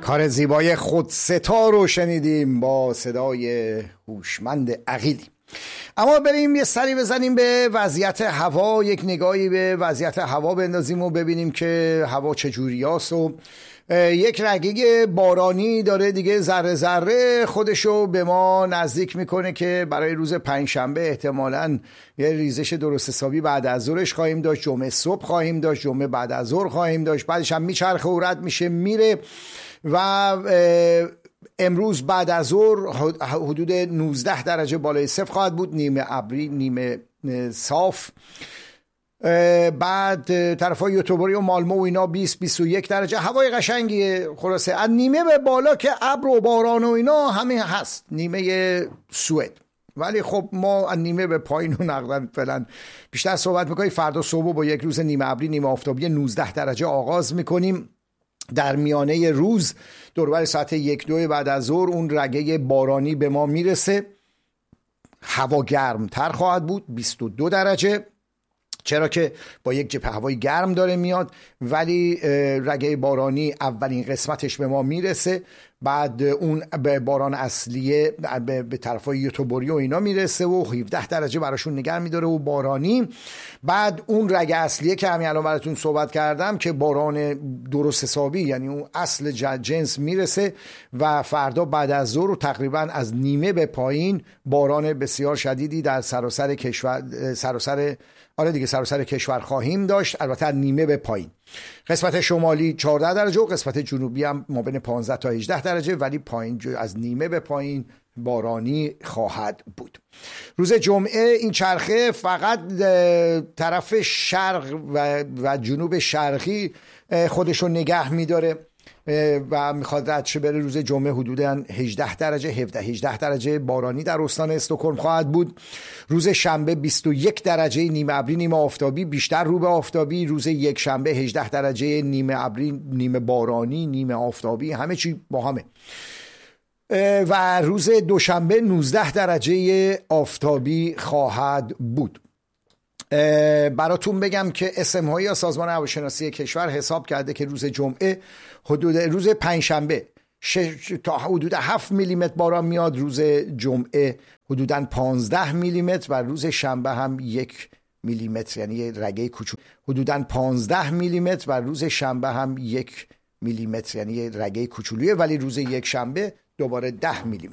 کار زیبای خودستا رو شنیدیم با صدای هوشمند عقیلی. اما بریم یه سری بزنیم به وضعیت هوا، یک نگاهی به وضعیت هوا بندازیم و ببینیم که هوا چجوریاست و یک رگه بارانی داره دیگه ذره ذره خودشو به ما نزدیک میکنه که برای روز پنجشنبه احتمالاً یه ریزش درست حسابی بعد از ظهرش خواهیم داشت، جمعه صبح خواهیم داشت، جمعه بعد از ظهر خواهیم داشت، بعدش هم میچرخه و رد میشه میره و امروز بعد از ظهر حدود 19 درجه بالای صفر خواهد بود، نیمه ابری نیمه صاف. بعد طرفای یوتوبری و مالمو و اینا 20-21 درجه، هوای قشنگیه. خلاصه از نیمه به بالا که ابر و باران و اینا همه هست، نیمه سوئد. ولی خب ما از نیمه به پایین و نقدن فعلا بیشتر صحبت میکنیم. فردا صبح با یک روز نیمه ابری نیمه آفتابی 19 درجه آغاز میکنیم. در میانه روز دوربر ساعت 1-2 بعد از ظهر اون رگه بارانی به ما میرسه. هوا گرم تر خواهد بود، 22 درجه، چرا که با یک جبهه هوایی گرم داره میاد، ولی رگه بارانی اولین قسمتش به ما میرسه، بعد اون به باران اصلیه به طرفای یوتوبری و اینا میرسه و 17 درجه براشون نگه میداره و بارانی. بعد اون رگه اصلیه که همین الان براتون صحبت کردم که باران درست حسابی، یعنی اون اصل جنس میرسه و فردا بعد از ظهر تقریبا از نیمه به پایین باران بسیار شدیدی در سراسر کشور سراسر کشور خواهیم داشت، البته نیمه به پایین. قسمت شمالی 14 درجه و قسمت جنوبی هم ما بین 15 تا 18 درجه، ولی پایین از نیمه به پایین بارانی خواهد بود. روز جمعه این چرخه فقط طرف شرق و جنوب شرقی خودشو نگه میداره و میخواد ردشه بره. روز جمعه حدوداً 18 درجه 18 درجه بارانی در استان استکهلم خواهد بود. روز شنبه 21 درجه نیمه ابری نیمه آفتابی، بیشتر رو به آفتابی. روز یک شنبه 18 درجه نیمه ابری نیمه بارانی نیمه آفتابی، همه چی با همه. و روز دوشنبه 19 درجه آفتابی خواهد بود. براتون بگم که اسم‌هایی یا سازمان هواشناسی کشور حساب کرده که روز جمعه روز پنجشنبه تا حدود 7 میلیمتر باران میاد، روز جمعه حدوداً 15 میلیمتر و روز شنبه هم 1 میلیمتر، یعنی رگه کوچولو حدوداً 15 میلیمتر و روز شنبه هم 1 میلیمتر، یعنی رگه کوچولویه، ولی روز یک شنبه دوباره 10 میلیمتر.